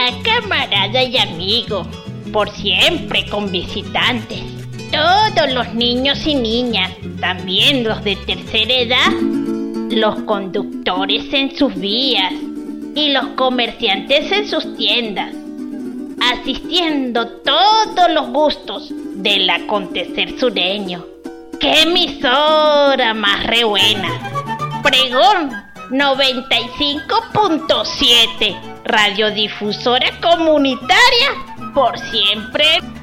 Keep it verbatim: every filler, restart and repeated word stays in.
camarada y amigo, por siempre con visitantes. Todos los niños y niñas, también los de tercera edad, los conductores en sus vías y los comerciantes en sus tiendas, asistiendo todos los gustos del acontecer sureño. ¡Qué emisora más re buena! Pregón noventa y cinco punto siete, radiodifusora comunitaria por siempre.